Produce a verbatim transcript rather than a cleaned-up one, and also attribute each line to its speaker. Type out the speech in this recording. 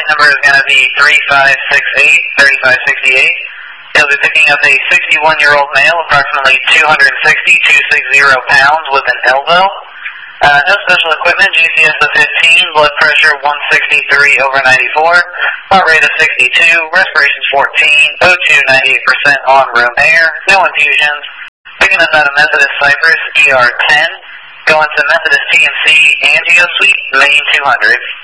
Speaker 1: flight number is going to be three five six eight, three five six eight. He'll be picking up a sixty-one-year-old male, approximately two sixty, two sixty pounds, with an elbow. Uh, no special equipment, G C S of fifteen, blood pressure one sixty-three over ninety-four, heart rate of sixty-two, respiration fourteen, O two ninety-eight percent on room air, no infusions. Picking up out of Methodist Cypress, E R ten, going to Methodist T M C, Angio Suite, main two hundred.